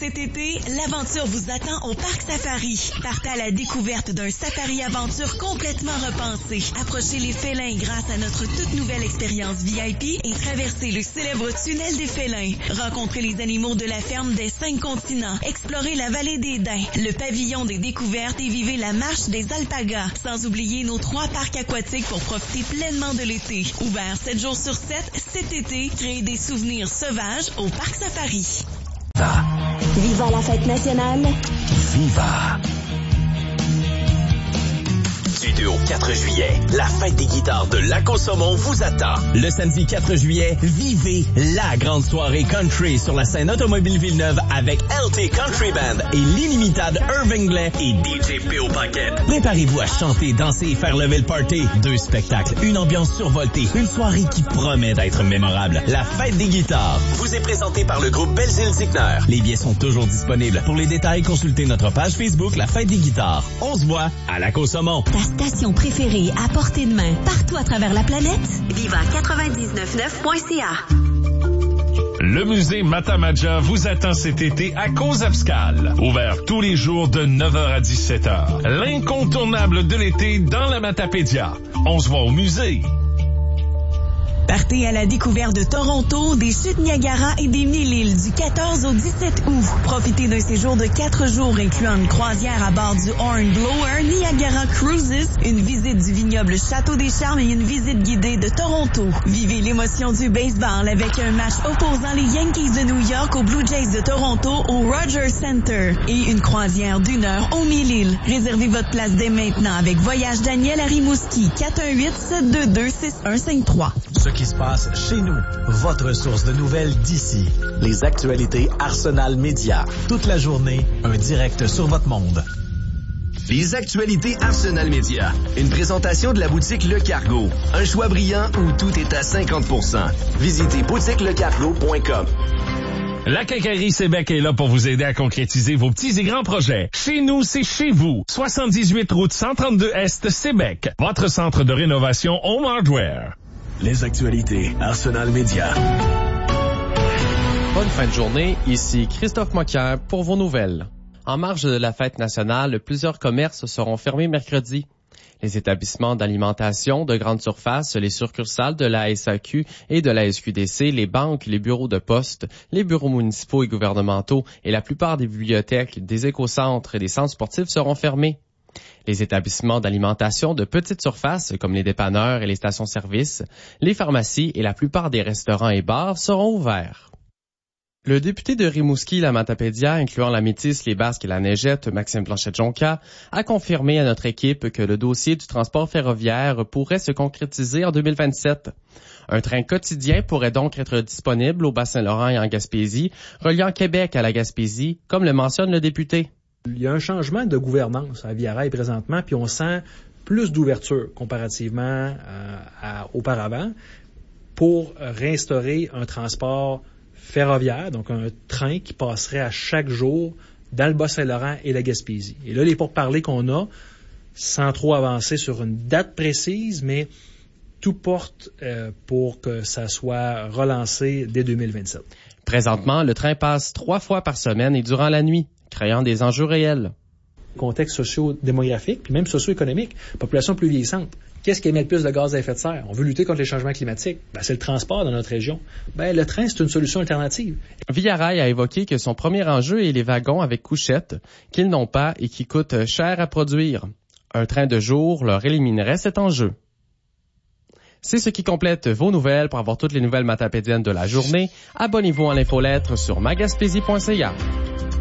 Cet été, l'aventure vous attend au Parc Safari. Partez à la découverte d'un safari-aventure complètement repensé. Approchez les félins grâce à notre toute nouvelle expérience VIP et traversez le célèbre tunnel des félins. Rencontrez les animaux de la ferme des 5 continents. Explorez la vallée des Daims, le pavillon des découvertes et vivez la marche des alpagas. Sans oublier nos 3 parcs aquatiques pour profiter pleinement de l'été. Ouvert 7 jours sur 7, cet été, créez des souvenirs sauvages au Parc Safari. Viva la fête nationale. Viva. Du 2 au 4 juillet, la fête des guitares de Lac-au-Saumon vous attend. Le samedi 4 juillet, vivez la grande soirée country sur la scène automobile Villeneuve avec LT Country Band et l'inimitable Irving Blais et DJ P.O. Paquette. Préparez-vous à chanter, danser et faire lever le party. 2 spectacles, une ambiance survoltée, une soirée qui promet d'être mémorable. La fête des guitares vous est présentée par le groupe Belzile-Ziegner. Les billets sont toujours disponibles. Pour les détails, consultez notre page Facebook La Fête des guitares. On se voit à Lac-au-Saumon. Station préférée à portée de main partout à travers la planète? Viva999.ca. Le musée Matamaja vous attend cet été à Cozabscal. Ouvert tous les jours de 9h à 17h. L'incontournable de l'été dans la Matapédia. On se voit au musée. Partez à la découverte de Toronto, des chutes Niagara et des Mille-Îles du 14 au 17 août. Profitez d'un séjour de 4 jours incluant une croisière à bord du Hornblower Niagara Cruises, une visite du vignoble Château des Charmes et une visite guidée de Toronto. Vivez l'émotion du baseball avec un match opposant les Yankees de New York aux Blue Jays de Toronto au Rogers Center et une croisière d'1 heure aux Mille-Îles. Réservez votre place dès maintenant avec Voyage Daniel à Rimouski, 418-722-6153. Ce qui se passe chez nous, votre source de nouvelles d'ici. Les actualités Arsenal Média. Toute la journée, un direct sur votre monde. Les actualités Arsenal Média. Une présentation de la boutique Le Cargo. Un choix brillant où tout est à 50%. Visitez boutiquelecargo.com. La Quincaillerie Sébec est là pour vous aider à concrétiser vos petits et grands projets. Chez nous, c'est chez vous. 78 route 132 Est, Sébec. Votre centre de rénovation Home Hardware. Les actualités Arsenal Média. Bonne fin de journée, ici Christophe Moquin pour vos nouvelles. En marge de la fête nationale, plusieurs commerces seront fermés mercredi. Les établissements d'alimentation, de grande surface, les succursales de la SAQ et de la SQDC, les banques, les bureaux de poste, les bureaux municipaux et gouvernementaux et la plupart des bibliothèques, des écocentres et des centres sportifs seront fermés. Les établissements d'alimentation de petite surface, comme les dépanneurs et les stations-service, les pharmacies et la plupart des restaurants et bars seront ouverts. Le député de Rimouski, la Matapédia, incluant la Métis, les Basques et la Neigette, Maxime Blanchette-Jonca, a confirmé à notre équipe que le dossier du transport ferroviaire pourrait se concrétiser en 2027. Un train quotidien pourrait donc être disponible au Bas-Saint-Laurent et en Gaspésie, reliant Québec à la Gaspésie, comme le mentionne le député. Il y a un changement de gouvernance à Via Rail présentement, puis on sent plus d'ouverture comparativement à auparavant pour réinstaurer un transport ferroviaire, donc un train qui passerait à chaque jour dans le Bas-Saint-Laurent et la Gaspésie. Et là, les pourparlers qu'on a, sans trop avancer sur une date précise, mais tout porte pour que ça soit relancé dès 2027. Présentement, le train passe 3 fois par semaine et durant la nuit, créant des enjeux réels. Contexte socio-démographique, puis même socio-économique, population plus vieillissante. Qu'est-ce qui émet le plus de gaz à effet de serre? On veut lutter contre les changements climatiques. C'est le transport dans notre région. Le train, c'est une solution alternative. Via Rail a évoqué que son premier enjeu est les wagons avec couchettes, qu'ils n'ont pas et qui coûtent cher à produire. Un train de jour leur éliminerait cet enjeu. C'est ce qui complète vos nouvelles. Pour avoir toutes les nouvelles matapédiennes de la journée, abonnez-vous à l'infolettre sur magaspésie.ca.